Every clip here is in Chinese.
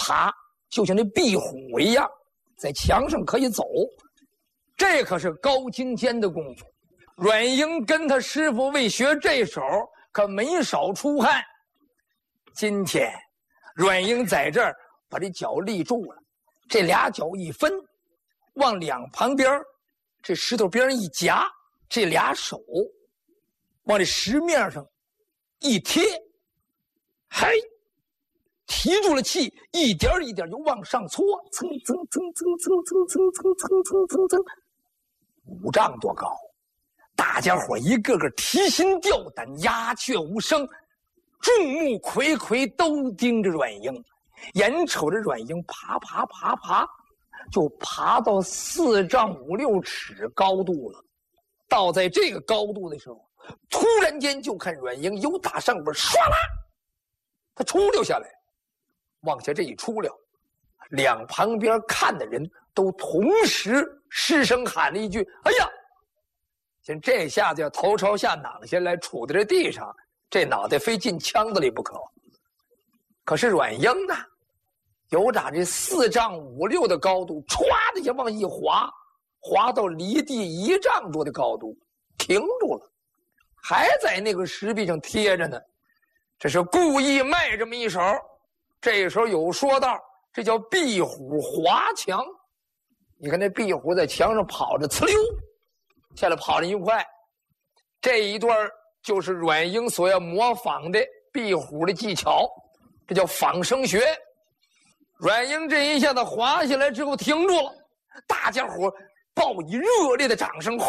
爬，就像那壁虎一样，在墙上可以走。这可是高精尖的功夫。阮英跟他师傅为学这手，可没少出汗。今天阮英在这儿把这脚立住了，这俩脚一分，往两旁边这石头边一夹，这俩手往这石面上一贴，嘿，提住了气，一点一点就往上搓，蹭蹭蹭蹭蹭蹭蹭蹭蹭蹭蹭蹭，5丈多高。大家伙一个个提心吊胆，鸦雀无声，众目睽睽都盯着阮英，眼瞅着阮英爬，就爬到4丈5、6尺高度了。到在这个高度的时候，突然间就看阮英由打上边唰啦，他出溜下来，往下这一出溜，两旁边看的人都同时失声喊了一句：“哎呀！”这下子要头朝下攮下来，杵在这地上，这脑袋非进腔子里不可。可是阮英呢，由打这4丈5、6的高度，歘的一下往一滑，滑到离地1丈多的高度，停住了，还在那个石壁上贴着呢。这是故意卖这么一手。这时候有说道，这叫壁虎滑墙。你看那壁虎在墙上跑着，呲溜下来跑得愉快。这一段就是阮英所要模仿的壁虎的技巧，这叫仿生学。阮英这一下子滑下来之后停住了，大家伙报以热烈的掌声。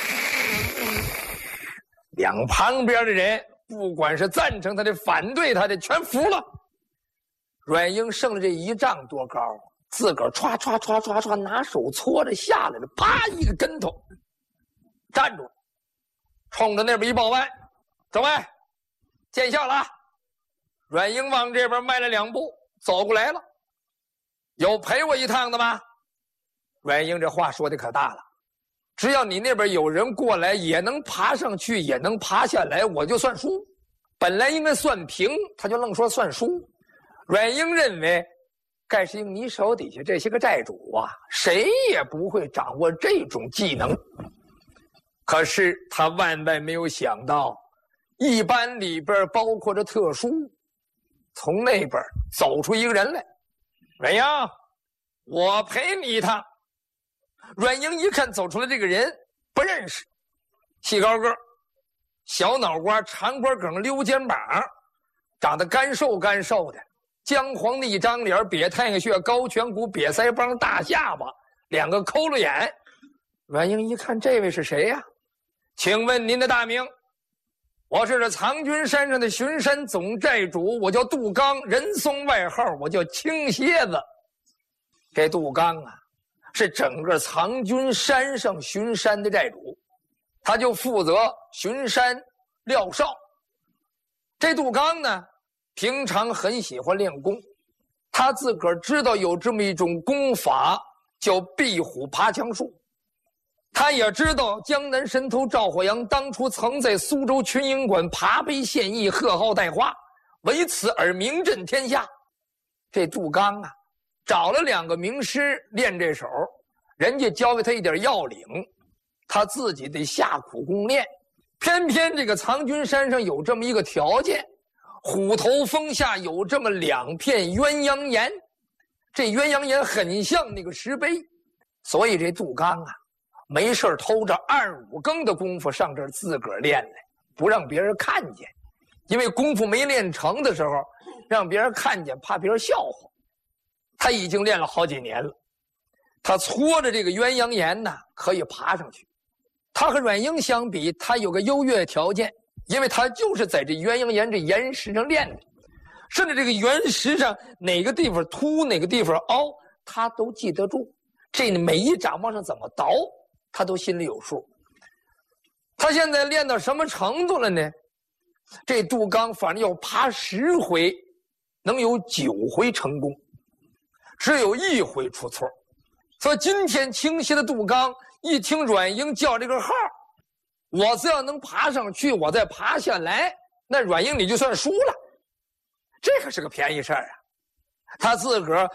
两旁边的人不管是赞成他的反对他的全服了。阮英剩了这1丈多高，自个儿歘歘歘歘歘拿手搓着下来了，啪一个跟头站住了，冲着那边一报腕：“诸位，见笑了啊！”阮英往这边迈了2步，走过来了：“有陪我一趟的吗？”阮英这话说的可大了，只要你那边有人过来，也能爬上去，也能爬下来，我就算输。本来应该算平，他就愣说算输。阮英认为，盖世英你手底下这些个寨主啊，谁也不会掌握这种技能。可是他万万没有想到，一般里边包括着特殊，从那边走出一个人来。阮英，我陪你一趟。阮英一看走出来这个人不认识，细高个，小脑瓜，长瓜梗，溜肩膀，长得干瘦干瘦的，姜黄的一张脸，瘪太阳穴，高颧骨，瘪腮帮，大下巴，2个抠了眼。阮英一看这位是谁呀？请问您的大名？我是这藏军山上的巡山总寨主，我叫杜刚，人送外号我叫青蝎子。这杜刚啊，是整个藏军山上巡山的寨主，他就负责巡山撂哨。这杜刚呢，平常很喜欢练功，他自个儿知道有这么一种功法叫壁虎爬墙术。他也知道江南神偷赵火阳当初曾在苏州群英馆爬碑献艺，贺号带花，为此而名震天下。这杜刚啊，找了2个名师练这手，人家教给他一点要领，他自己得下苦功练。偏偏这个藏军山上有这么一个条件，虎头峰下有这么2片鸳鸯岩，这鸳鸯岩很像那个石碑，所以这杜刚啊，没事偷着2、5更的功夫上这儿自个儿练来，不让别人看见，因为功夫没练成的时候，让别人看见怕别人笑话。他已经练了好几年了，他搓着这个鸳鸯岩呢，可以爬上去。他和阮英相比，他有个优越条件，因为他就是在这鸳鸯岩这岩石上练的，甚至这个岩石上哪个地方凸哪个地方凹，他都记得住，这每一掌往上怎么倒，他都心里有数。他现在练到什么程度了呢？这杜刚反正要爬10回，能有9回成功，只有1回出错。所以今天清晰的杜刚一听阮英叫这个号，我只要能爬上去，我再爬下来，那阮英你就算输了，这可是个便宜事儿啊。他自个儿